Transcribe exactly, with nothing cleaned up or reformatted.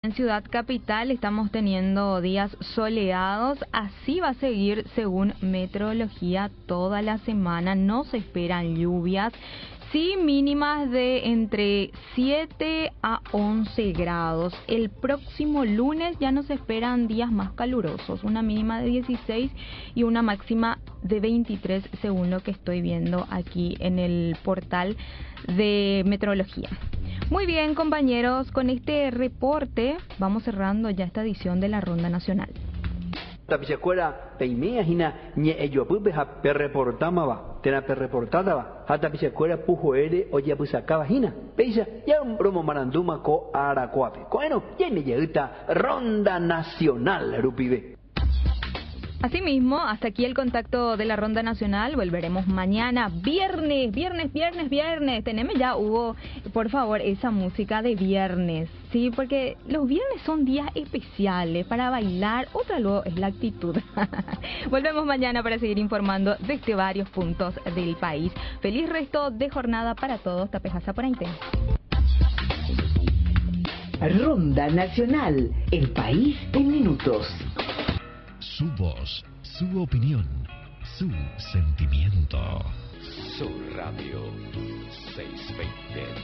En Ciudad Capital estamos teniendo días soleados, así va a seguir según meteorología toda la semana, no se esperan lluvias. Sí, mínimas de entre siete a once grados. El próximo lunes ya nos esperan días más calurosos, una mínima de dieciséis y una máxima de veintitrés, según lo que estoy viendo aquí en el portal de meteorología. Muy bien, compañeros, con este reporte vamos cerrando ya esta edición de la Ronda Nacional. Tapichacuera peimea hina ñe eyopupe ha perreportama va tena perreportada va ha tapichacuera pujo ere oya pusacaba hina peisa ya un bromo maranduma ko aracuape bueno ya me llega Ronda Nacional rupibe. Asimismo, hasta aquí el contacto de la Ronda Nacional. Volveremos mañana, viernes, viernes, viernes, viernes. Teneme ya, Hugo, por favor, esa música de viernes. Sí, porque los viernes son días especiales para bailar. Otra luego es la actitud. Volvemos mañana para seguir informando desde varios puntos del país. Feliz resto de jornada para todos. Tapejaza por ahí. Ronda Nacional, el país en minutos. Su voz, su opinión, su sentimiento. Su Radio seiscientos veinte.